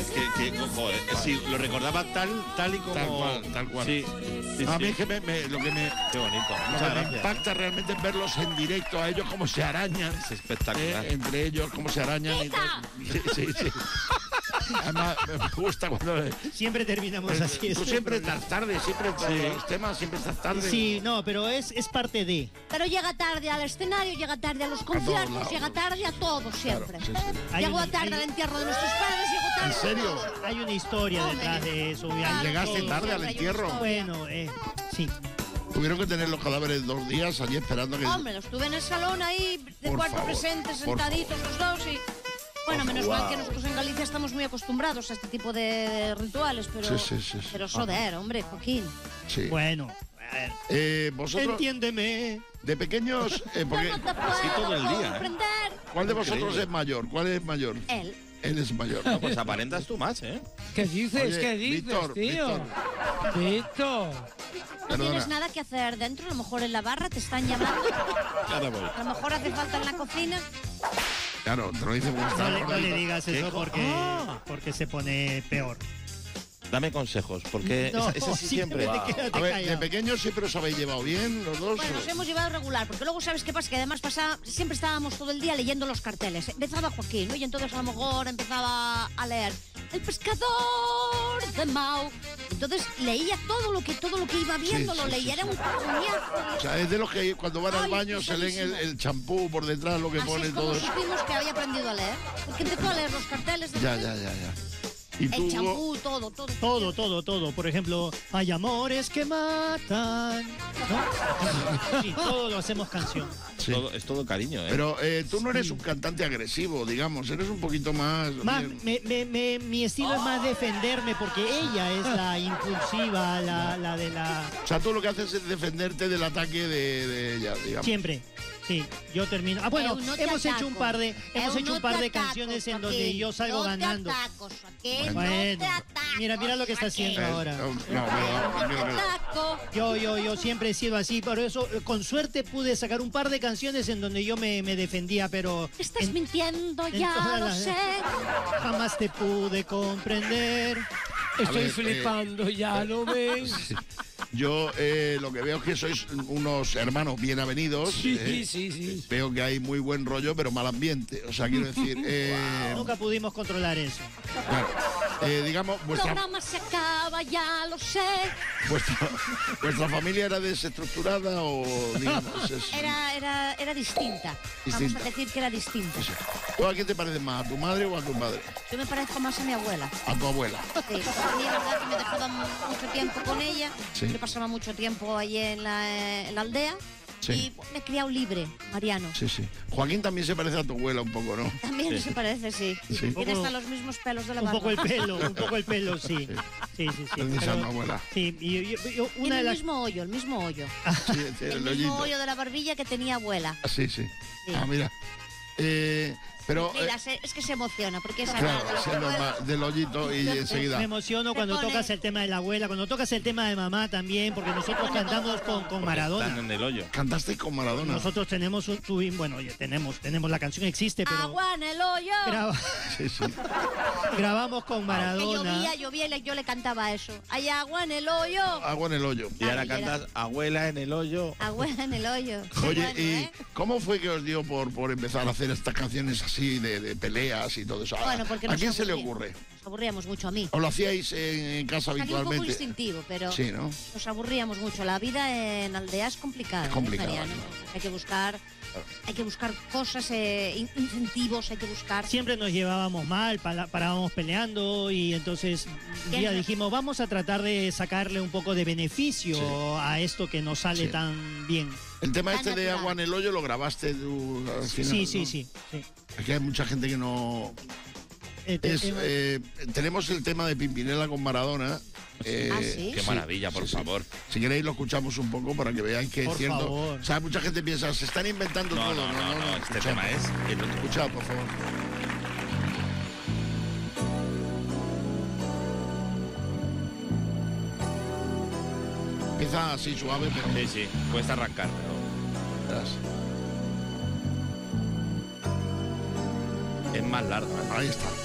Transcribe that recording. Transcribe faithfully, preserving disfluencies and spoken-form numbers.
que, que joder, sí, lo recordaba tal, tal y como... Tal cual, tal cual. Sí, sí, A sí. mí es que me, me- lo que me, Qué bonito. lo Muchas que me gracias. impacta realmente es verlos en directo, a ellos cómo se arañan. Es espectacular. eh, entre ellos, cómo se arañan. Y todo. Sí, sí, sí. Además, me gusta cuando... Siempre terminamos así. Tú es siempre el problema. estás tarde, siempre Sí. los temas, siempre estás tarde. Sí, no, pero es, es parte de. Pero llega tarde al escenario, llega tarde a los conciertos, lados. llega tarde a todo siempre. sí, sí. Hay Llegó un- tarde hay- al entierro de nuestros padres, llegó tarde. ¿En serio? a todo. Hay una historia Hombre. detrás de eso. y hay Claro, ¿Llegaste todo. tarde al siempre hay una entierro? historia. Bueno, eh, sí. Tuvieron que tener los cadáveres dos días allí esperando que... Hombre, los tuve en el salón ahí, de Por cuarto favor, presente, por sentaditos los dos y... Bueno, Por menos favor. mal que nosotros en Galicia estamos muy acostumbrados a este tipo de rituales, pero... Sí, sí, sí, sí. Pero joder, hombre, Joaquín. Sí. Bueno, a ver, Eh, vosotros, entiéndeme. de pequeños, eh, porque, Yo no te puedo así todo el día, ¿eh? comprender. ¿cuál de vosotros Increíble. es mayor? ¿Cuál es mayor? Él. Él es mayor. No, pues aparentas tú más, ¿eh? ¿Qué dices? Oye, ¿Qué dices, Víctor, tío? Víctor. No Perdona. tienes nada que hacer dentro, a lo mejor en la barra te están llamando, Ya te voy. a lo mejor hace falta en la cocina. Claro, te lo dice como No está le, no le gordito. digas ¿Qué eso co- porque, Ah. porque se pone peor. Dame consejos, porque No, esa, esa sí siempre... simplemente Wow. quédate A ver, de callado. pequeños siempre os habéis llevado bien los dos. Bueno, nos ¿o? hemos llevado regular, porque luego sabes qué pasa, que además pasaba, siempre estábamos todo el día leyendo los carteles. Empezaba Joaquín, ¿no? Y entonces a lo mejor empezaba a leer El pescador de Mau. Entonces leía todo lo que todo lo que iba viendo, Sí, lo sí, leía, sí, era sí. un coñazo. O sea, es de los que cuando van al Ay, baño se leen el, pesadísimo. el champú por detrás, lo que Así pone es como todo eso. supimos que había aprendido a leer, porque empezó a leer los carteles de Ya, ya, ya, ya. Y tú, el Hugo, champú, todo, todo. Todo, todo, todo. Por ejemplo, hay amores que matan. ¿No? Sí, todo lo hacemos canción. sí. Todo- es todo cariño, ¿eh? Pero eh, tú no eres un cantante agresivo, digamos, eres un poquito más... Más, me- me- me- mi estilo es más defenderme porque ella es la impulsiva, la, la de la... O sea, tú lo que haces es defenderte del ataque de, de ella, digamos. Siempre. Sí, yo termino. Ah, bueno, Eu no te hemos hecho ataco. un par de, hemos Eu hecho no un par te de ataco, canciones en Joaquín. donde yo salgo no ganando. Te ataco, Joaquín, Bueno, no te ataco, mira, mira lo que está Joaquín. haciendo ahora. Eh, no, No mira, te mira, mira. ataco. Yo, yo, yo siempre he sido así, por eso eh, con suerte pude sacar un par de canciones en donde yo me, me defendía, pero Estás en- mintiendo, en ya todas lo las- sé. jamás te pude comprender. Estoy ver, eh, flipando, ya lo ves. Yo eh, lo que veo es que sois unos hermanos bien avenidos. Sí, eh. sí, sí. Veo que hay muy buen rollo, pero mal ambiente. O sea, quiero decir, eh, Nunca pudimos controlar eso. claro, eh, digamos, El vuestra, programa se acaba, ya lo sé. vuestra, vuestra familia era desestructurada o, digamos, es... Era, era, era distinta. Distinta. Vamos a decir que era distinta. ¿Tú a quién te pareces más? ¿A tu madre o a tu padre? Yo me parezco más a mi abuela. A tu abuela. Sí, a mí la verdad que me dejaba mu- mucho tiempo con ella. Sí. Yo pasaba mucho tiempo allí en la, en la aldea. Sí. Y me he criado libre, Mariano. Sí, sí. Joaquín también se parece a tu abuela un poco, ¿no? También se parece, sí. Sí. Tiene hasta los mismos pelos de la Un barba. poco el pelo, un poco el pelo, sí. Sí, sí, sí. Es mi pero- sana abuela. Sí, y yo- yo- yo- Tiene una de el las... mismo hoyo, el mismo hoyo. Sí, sí, el el mismo hoyito. hoyo de la barbilla que tenía abuela. Ah, sí, sí. Sí. Ah, mira. Eh, pero... eh, Mira, se- es que se emociona porque esa claro, edad de los siendo abuelos- más del hoyito y enseguida. Me emociono Se cuando pone- tocas el tema de la abuela, cuando tocas el tema de mamá también, porque nosotros cantamos con, con Están Maradona. en el hoyo. Cantaste con Maradona. Nosotros tenemos un tuvimos, bueno, oye, tenemos, tenemos la canción existe, pero Agua en el hoyo. graba- Sí, sí. grabamos con Que Maradona. llovía, llovía y yo le cantaba eso. Hay agua en el hoyo. Agua en el hoyo. Y ahora Ay, era- cantas Abuela en el hoyo. Agua en el hoyo. Oye, Bueno, ¿y ¿eh? cómo fue que os dio por, por empezar a hacer estas canciones así de, de peleas y todo eso? ¿A, Bueno, porque ¿a nos quién se le aburría. ocurre? Nos aburríamos mucho a mí. ¿O lo hacíais en, en casa Aquí un poco habitualmente? instintivo, pero Sí, ¿no? nos aburríamos mucho. La vida en aldea es complicada. Es complicada, ¿eh, Mariano? ¿no? Hay que buscar, hay que buscar cosas, eh, in- incentivos, hay que buscar. Siempre nos llevábamos mal, pala- parábamos peleando y entonces un ¿Quién día no? dijimos, vamos a tratar de sacarle un poco de beneficio Sí. a esto que nos sale Sí. tan bien. El tema Tan este de natural. agua en el hoyo lo grabaste tú al final, Sí, ¿no? sí, sí. sí. Aquí hay mucha gente que no... Eh, te- Es, te- eh, tenemos el tema de Pimpinela con Maradona. eh, Ah, ¿sí? Qué maravilla, por favor. Si queréis lo escuchamos un poco para que veáis que Por es cierto. favor. O sea, mucha gente piensa, se están inventando No, todo. no, no, no, este escuchad. tema es... Escuchad, por favor. Empieza así suave, pero... Sí, sí, puedes arrancar, pero verás. es más largo. ¿eh? Ahí está.